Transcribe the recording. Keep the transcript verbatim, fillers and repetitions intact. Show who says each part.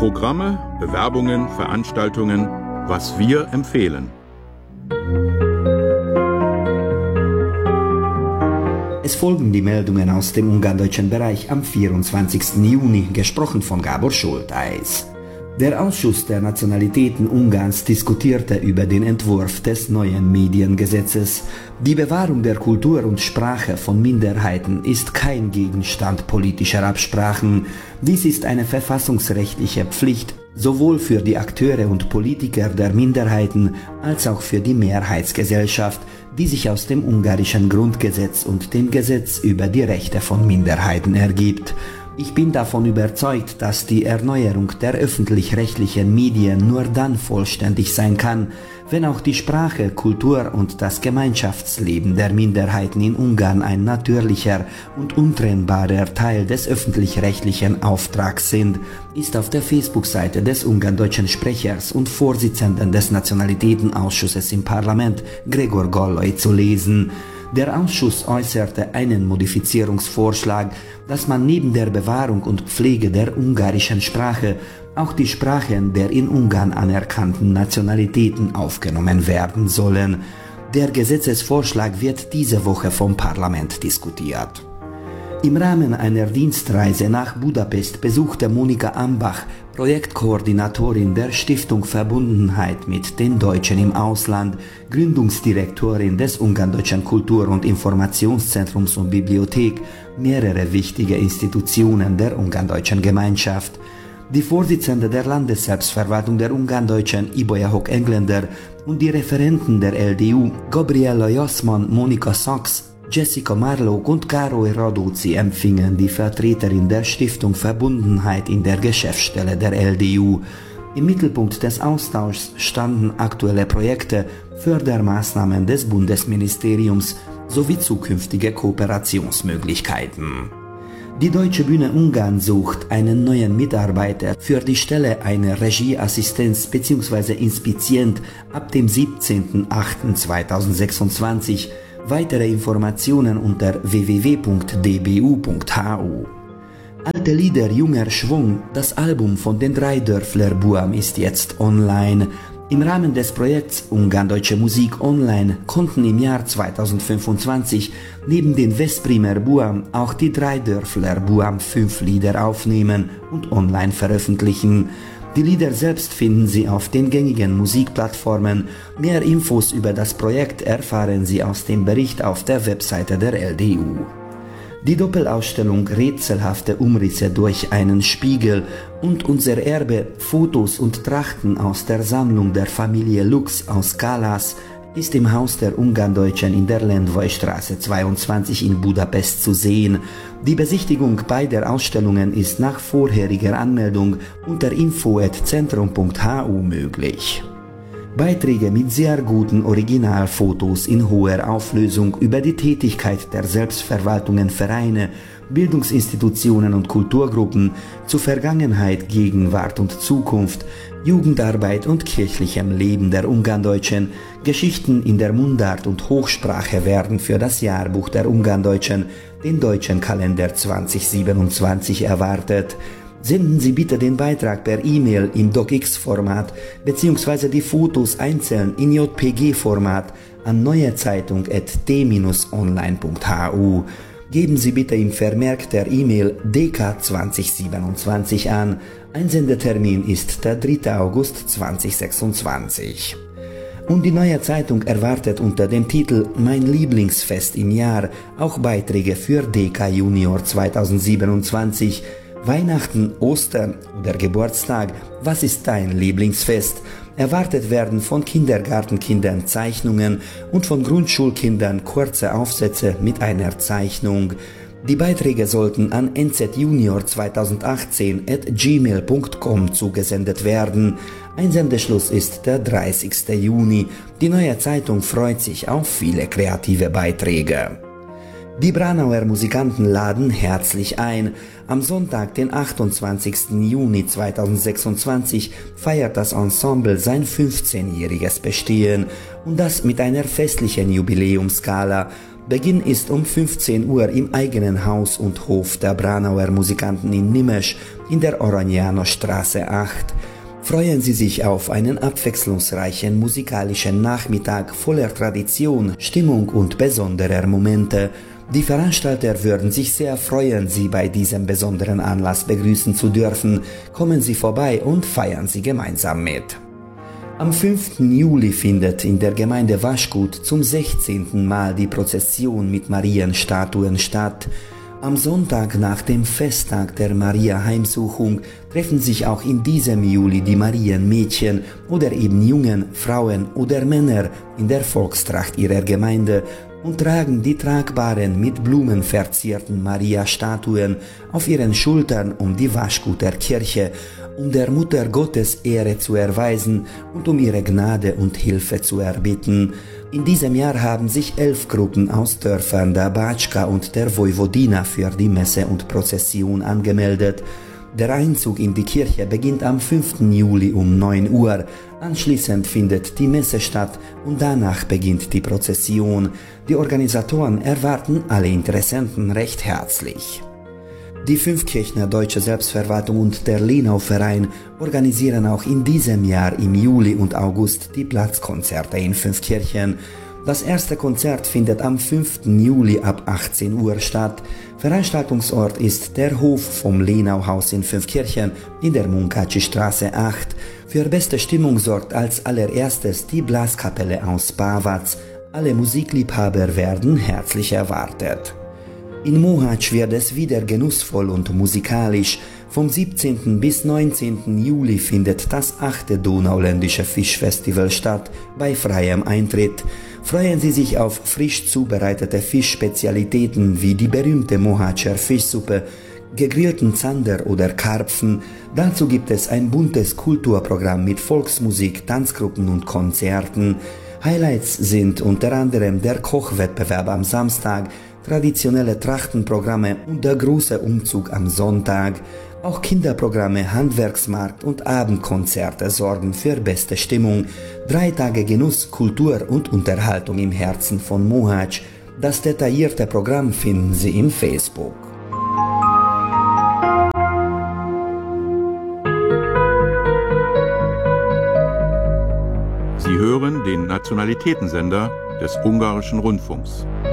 Speaker 1: Programme, Bewerbungen, Veranstaltungen, was wir empfehlen.
Speaker 2: Es folgen die Meldungen aus dem ungarndeutschen Bereich am vierundzwanzigsten Juni, gesprochen von Gábor Schultheis. Der Ausschuss der Nationalitäten Ungarns diskutierte über den Entwurf des neuen Mediengesetzes. Die Bewahrung der Kultur und Sprache von Minderheiten ist kein Gegenstand politischer Absprachen. Dies ist eine verfassungsrechtliche Pflicht, sowohl für die Akteure und Politiker der Minderheiten als auch für die Mehrheitsgesellschaft, die sich aus dem ungarischen Grundgesetz und dem Gesetz über die Rechte von Minderheiten ergibt. Ich bin davon überzeugt, dass die Erneuerung der öffentlich-rechtlichen Medien nur dann vollständig sein kann, wenn auch die Sprache, Kultur und das Gemeinschaftsleben der Minderheiten in Ungarn ein natürlicher und untrennbarer Teil des öffentlich-rechtlichen Auftrags sind, ist auf der Facebook-Seite des ungarndeutschen Sprechers und Vorsitzenden des Nationalitätenausschusses im Parlament, Gregor Galloy, zu lesen. Der Ausschuss äußerte einen Modifizierungsvorschlag, dass man neben der Bewahrung und Pflege der ungarischen Sprache auch die Sprachen der in Ungarn anerkannten Nationalitäten aufgenommen werden sollen. Der Gesetzesvorschlag wird diese Woche vom Parlament diskutiert. Im Rahmen einer Dienstreise nach Budapest besuchte Monika Ambach, Projektkoordinatorin der Stiftung Verbundenheit mit den Deutschen im Ausland, Gründungsdirektorin des Ungarndeutschen Kultur- und Informationszentrums und Bibliothek, mehrere wichtige Institutionen der ungarndeutschen Gemeinschaft. Die Vorsitzende der Landesselbstverwaltung der Ungarndeutschen, Ibolya Hock-Engländer, und die Referenten der L D U, Gabriela Jasman, Monika Sachs, Jessica Marlow und Károly Radóci empfingen die Vertreterin der Stiftung Verbundenheit in der Geschäftsstelle der L D U. Im Mittelpunkt des Austauschs standen aktuelle Projekte, Fördermaßnahmen des Bundesministeriums sowie zukünftige Kooperationsmöglichkeiten. Die Deutsche Bühne Ungarn sucht einen neuen Mitarbeiter für die Stelle einer Regieassistenz bzw. Inspizient ab dem siebzehnten achten zweitausendsechsundzwanzig. Weitere Informationen unter w w w punkt d b u punkt h u. Alte Lieder, junger Schwung, das Album von den Dreidörfler Buam ist jetzt online. Im Rahmen des Projekts Ungarndeutsche Musik Online konnten im Jahr zweitausendfünfundzwanzig neben den Veszprémer Buam auch die Dreidörfler Buam fünf Lieder aufnehmen und online veröffentlichen. Die Lieder selbst finden Sie auf den gängigen Musikplattformen. Mehr Infos über das Projekt erfahren Sie aus dem Bericht auf der Webseite der L D U. Die Doppelausstellung Rätselhafte Umrisse durch einen Spiegel und unser Erbe, Fotos und Trachten aus der Sammlung der Familie Lux aus Kalas ist im Haus der Ungarndeutschen in der Lendvai-Straße zweiundzwanzig in Budapest zu sehen. Die Besichtigung beider Ausstellungen ist nach vorheriger Anmeldung unter info at centrum punkt h u möglich. Beiträge mit sehr guten Originalfotos in hoher Auflösung über die Tätigkeit der Selbstverwaltungen, Vereine, Bildungsinstitutionen und Kulturgruppen zu Vergangenheit, Gegenwart und Zukunft, Jugendarbeit und kirchlichem Leben der Ungarndeutschen, Geschichten in der Mundart und Hochsprache werden für das Jahrbuch der Ungarndeutschen, den deutschen Kalender zweitausendsiebenundzwanzig, erwartet. Senden Sie bitte den Beitrag per E-Mail im DocX-Format bzw. die Fotos einzeln in J P G-Format an neuezeitung at t bindestrich online punkt h u. Geben Sie bitte im Vermerk der E-Mail D K zweitausendsiebenundzwanzig an. Einsendetermin ist der dritte August zweitausendsechsundzwanzig. Und die Neue Zeitung erwartet unter dem Titel Mein Lieblingsfest im Jahr auch Beiträge für D K Junior zweitausendsiebenundzwanzig. Weihnachten, Ostern oder Geburtstag, was ist dein Lieblingsfest? Erwartet werden von Kindergartenkindern Zeichnungen und von Grundschulkindern kurze Aufsätze mit einer Zeichnung. Die Beiträge sollten an n z junior zweitausendachtzehn at gmail punkt com zugesendet werden. Einsendeschluss ist der dreißigste Juni. Die Neue Zeitung freut sich auf viele kreative Beiträge. Die Braunauer Musikanten laden herzlich ein. Am Sonntag, den achtundzwanzigsten Juni zweitausendsechsundzwanzig, feiert das Ensemble sein fünfzehnjähriges Bestehen und das mit einer festlichen Jubiläumsgala. Beginn ist um fünfzehn Uhr im eigenen Haus und Hof der Branauer Musikanten in Nimesch in der Oranianerstraße acht. Freuen Sie sich auf einen abwechslungsreichen musikalischen Nachmittag voller Tradition, Stimmung und besonderer Momente. Die Veranstalter würden sich sehr freuen, Sie bei diesem besonderen Anlass begrüßen zu dürfen. Kommen Sie vorbei und feiern Sie gemeinsam mit. Am fünften Juli findet in der Gemeinde Waschgut zum sechzehnten Mal die Prozession mit Marienstatuen statt. Am Sonntag nach dem Festtag der Maria-Heimsuchung treffen sich auch in diesem Juli die Marienmädchen oder eben Jungen, Frauen oder Männer in der Volkstracht ihrer Gemeinde und tragen die tragbaren, mit Blumen verzierten Maria-Statuen auf ihren Schultern um die Waschguter Kirche, um der Mutter Gottes Ehre zu erweisen und um ihre Gnade und Hilfe zu erbitten. In diesem Jahr haben sich elf Gruppen aus Dörfern der Batschka und der Vojvodina für die Messe und Prozession angemeldet. Der Einzug in die Kirche beginnt am fünften Juli um neun Uhr. Anschließend findet die Messe statt und danach beginnt die Prozession. Die Organisatoren erwarten alle Interessenten recht herzlich. Die Fünfkirchner Deutsche Selbstverwaltung und der Lenau-Verein organisieren auch in diesem Jahr im Juli und August die Platzkonzerte in Fünfkirchen. Das erste Konzert findet am fünften Juli ab achtzehn Uhr statt. Veranstaltungsort ist der Hof vom Lenau-Haus in Fünfkirchen in der Munkacsy-Straße acht. Für beste Stimmung sorgt als allererstes die Blaskapelle aus Bawatz. Alle Musikliebhaber werden herzlich erwartet. In Mohács wird es wieder genussvoll und musikalisch. Vom siebzehnten bis neunzehnten Juli findet das achte Donauländische Fischfestival statt, bei freiem Eintritt. Freuen Sie sich auf frisch zubereitete Fischspezialitäten wie die berühmte Mohácscher Fischsuppe, gegrillten Zander oder Karpfen. Dazu gibt es ein buntes Kulturprogramm mit Volksmusik, Tanzgruppen und Konzerten. Highlights sind unter anderem der Kochwettbewerb am Samstag, traditionelle Trachtenprogramme und der große Umzug am Sonntag. Auch Kinderprogramme, Handwerksmarkt und Abendkonzerte sorgen für beste Stimmung. Drei Tage Genuss, Kultur und Unterhaltung im Herzen von Mohács. Das detaillierte Programm finden Sie im Facebook.
Speaker 1: Sie hören den Nationalitätensender des Ungarischen Rundfunks.